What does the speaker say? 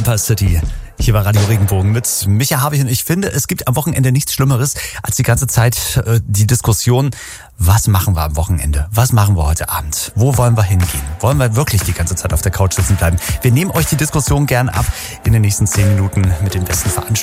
Camper City. Hier war Radio Regenbogen mit Micha Havig und ich finde, es gibt am Wochenende nichts Schlimmeres als die ganze Zeit die Diskussion, was machen wir am Wochenende? Was machen wir heute Abend? Wo wollen wir hingehen? Wollen wir wirklich die ganze Zeit auf der Couch sitzen bleiben? Wir nehmen euch die Diskussion gern ab in den nächsten 10 Minuten mit den besten Veranstaltungen.